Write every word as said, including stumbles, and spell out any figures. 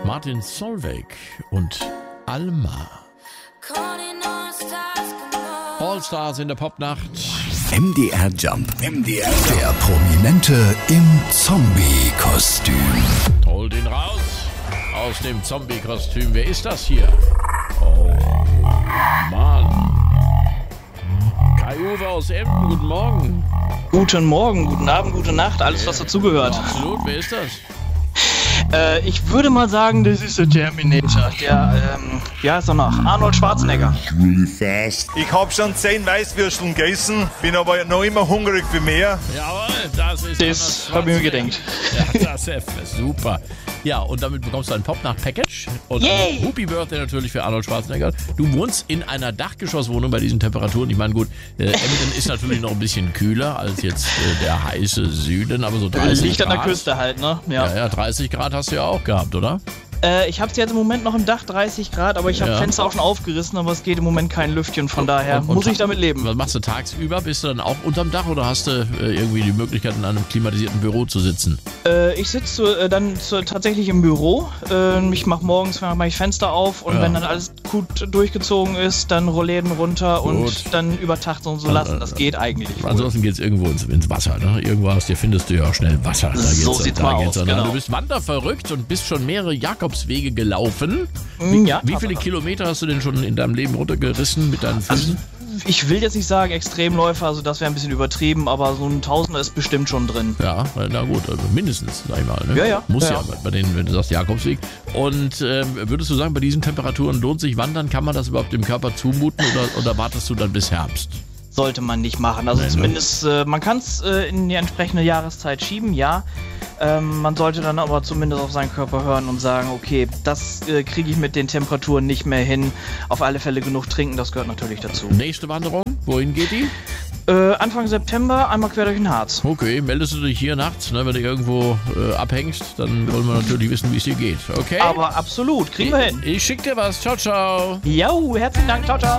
Martin Solveig und Alma. All-Stars in der Popnacht. M D R Jump. M D R Jump. Der Prominente im Zombie-Kostüm. Hol den raus aus dem Zombie-Kostüm. Wer ist das hier? Oh, Mann. Kai-Uwe aus Emden, guten Morgen. Guten Morgen, guten Abend, gute Nacht, alles was dazugehört. Absolut, wer ist das? Äh, ich würde mal sagen, das ist der Terminator, der, ähm, wie heißt er noch? Arnold Schwarzenegger. Really fast. Ich habe schon zehn Weißwürsteln gegessen, bin aber noch immer hungrig für mehr. Jawohl, das ist Das habe ich mir gedacht. Ja, das ist super. Ja, und damit bekommst du ein Popnacht-Package. Und Yay! Happy Birthday natürlich für Arnold Schwarzenegger. Du wohnst in einer Dachgeschosswohnung bei diesen Temperaturen. Ich meine, gut, äh, Emden ist natürlich noch ein bisschen kühler als jetzt äh, der heiße Süden, aber so dreißig Liegt an Grad. der Küste halt, ne? Ja. Ja, ja, dreißig Grad hast du ja auch gehabt, oder? Äh, ich hab's jetzt im Moment noch im Dach dreißig Grad, aber ich habe Ja. Fenster auch schon aufgerissen, aber es geht im Moment kein Lüftchen, von daher Und- und muss ta- ich damit leben. Was machst du tagsüber? Bist du dann auch unterm Dach oder hast du äh, irgendwie die Möglichkeit, in einem klimatisierten Büro zu sitzen? Äh, ich sitze äh, dann zu, tatsächlich im Büro. Äh, ich mache morgens mach ich Fenster auf und Ja. wenn dann alles gut durchgezogen ist, dann Rollläden runter Gut. und dann über Tag so, so lassen. Das geht eigentlich. wohl. Ansonsten geht's irgendwo ins, ins Wasser. Ne? Irgendwo hast du, findest du ja auch schnell Wasser. Da So geht's, sieht's da mal geht's aus, dann. genau. Du bist wanderverrückt und bist schon mehrere Jakobswege gelaufen. Mm, ja, Wie Tatsache. viele Kilometer hast du denn schon in deinem Leben runtergerissen mit deinen Füßen? Ich will jetzt nicht sagen Extremläufer, also das wäre ein bisschen übertrieben, aber so ein Tausender ist bestimmt schon drin. Ja, na gut, also mindestens, sag ich mal. Ne? Ja, ja. Muss ja, Ja, bei- bei denen, wenn du sagst Jakobsweg. Und ähm, würdest du sagen, bei diesen Temperaturen lohnt sich Wandern? Kann man das überhaupt dem Körper zumuten oder, oder wartest du dann bis Herbst? Sollte man nicht machen. Also Nee, ne? zumindest, äh, man kann es äh, in die entsprechende Jahreszeit schieben, ja. Ähm, man sollte dann aber zumindest auf seinen Körper hören und sagen, okay, das äh, kriege ich mit den Temperaturen nicht mehr hin. Auf alle Fälle genug trinken, das gehört natürlich dazu. Nächste Wanderung, wohin geht die? Äh, Anfang September einmal quer durch den Harz. Okay, meldest du dich hier nachts, ne, wenn du irgendwo äh, abhängst, dann wollen wir natürlich wissen, wie es dir geht. Okay? Aber absolut, kriegen wir hin. Ich schick dir was. Ciao, ciao. Jo, herzlichen Dank, ciao, ciao.